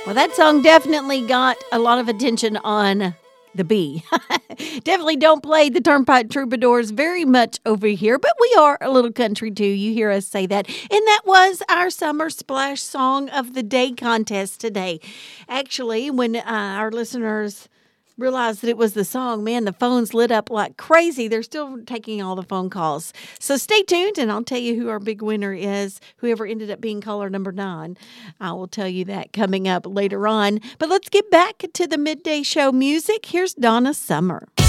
Well, that song definitely got a lot of attention on the B. Definitely don't play the Turnpike Troubadours very much over here, but we are a little country too. You hear us say that. And that was our Summer Splash Song of the Day contest today. Actually, when our listeners realized that it was the song, man, the phones lit up like crazy. They're still taking all the phone calls. So stay tuned, and I'll tell you who our big winner is, whoever ended up being caller number 9. I will tell you that coming up later on. But let's get back to the midday show music. Here's Donna Summer.